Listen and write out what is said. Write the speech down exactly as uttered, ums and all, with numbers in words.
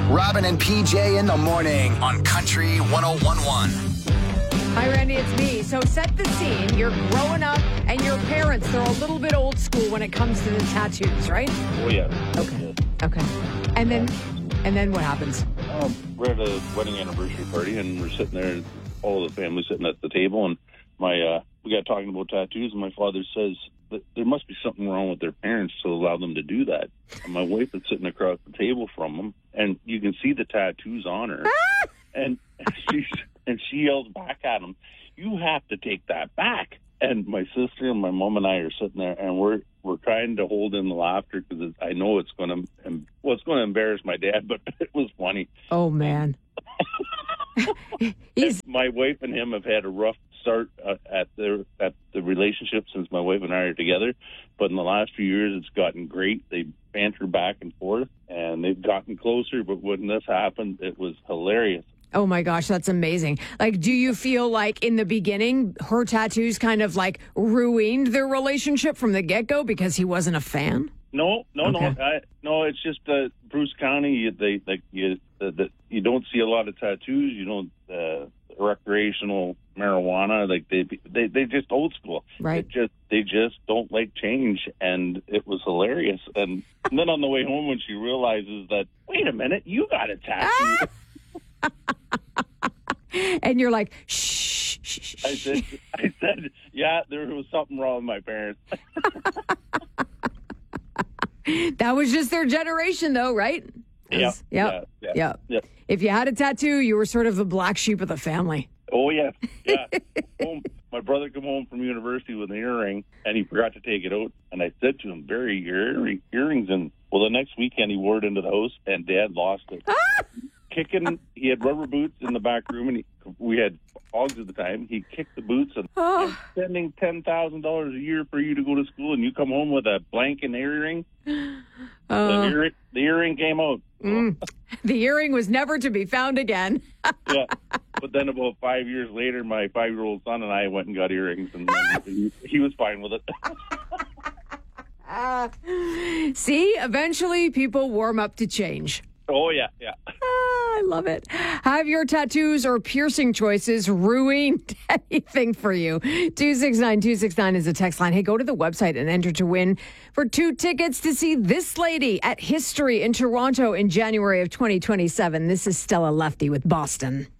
Robin and P J in the morning on Country one oh one point one. Hi, Randy, it's me. So set the scene. You're growing up, and your parents, they're a little bit old school when it comes to the tattoos, right? Oh, yeah. Okay. Okay. And then, and then what happens? Um, we're at a wedding anniversary party, and we're sitting there, and all of the family sitting at the table, and my uh, we got talking about tattoos, and my father says that there must be something wrong with their parents to allow them to do that. And my wife is sitting across the table from them, and you can see the tattoos on her, and she's and she yells back at him, "You have to take that back." And my sister and my mom and I are sitting there, and we're we're trying to hold in the laughter because I know it's going to well, it's going to embarrass my dad, but it was funny. Oh man, he's my wife and him have had a rough start uh, at their at the relationship since my wife and I are together, but in the last few years it's gotten great. They banter back and forth, and they've gotten closer. But when this happened, it was hilarious. Oh my gosh, that's amazing. Like, do you feel like in the beginning, her tattoos kind of like ruined their relationship from the get-go because he wasn't a fan? No, no, Okay. no. I, no, it's just uh, Bruce County, you, they, like, you, uh, the, you don't see a lot of tattoos. You don't, uh, recreational marijuana, like they, they, they just old school. Right. They just, they just don't like change. And it was hilarious. And, and then on the way home, when she realizes that, wait a minute, you got a tattoo. And you're like, shh, shh, shh. I said, I said, yeah, there was something wrong with my parents. That was just their generation, though, right? Yep, Yep. yeah, yeah, Yep. yep. If you had a tattoo, you were sort of the black sheep of the family. Oh, yeah, yeah. home, my brother came home from university with an earring, and he forgot to take it out. And I said to him, bury your ear- earrings. And, well, the next weekend he wore it into the house, and Dad lost it. Kicking, he had rubber boots in the back room, and he, we had hogs at the time. He kicked the boots, and Oh. I'm spending ten thousand dollars a year for you to go to school, and you come home with a blank and earring. Oh. The, ear, the earring came out. Mm. The earring was never to be found again. Yeah. But then about five years later, my five-year-old son and I went and got earrings, and then he, he was fine with it. Uh, see, eventually people warm up to change. Oh, yeah, yeah. Ah, I love it. Have your tattoos or piercing choices ruined anything for you? two six nine, two six nine is the text line. Hey, go to the website and enter to win for two tickets to see this lady at History in Toronto in January of twenty twenty-seven. This is Stella Lefty with Boston.